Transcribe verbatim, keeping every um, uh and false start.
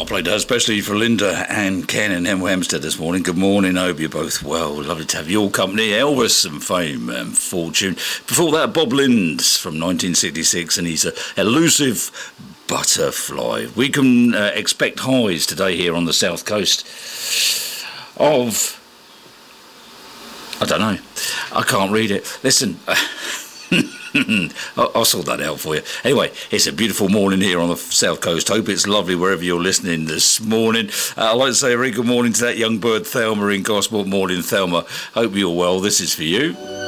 I played that especially for Linda and Ken and Hemel Hempstead this morning. Good morning, hope you're both well. Lovely to have your company. Elvis and Fame and Fortune. Before that, Bob Linds from nineteen sixty-six, and he's a elusive butterfly. We can uh, expect highs today here on the south coast of... I don't know. I can't read it. Listen... I'll sort that out for you. Anyway, it's a beautiful morning here on the south coast. Hope it's lovely wherever you're listening this morning. Uh, I'd like to say a very good morning to that young bird Thelma in Gosport. Morning, Thelma. Hope you're well. This is for you.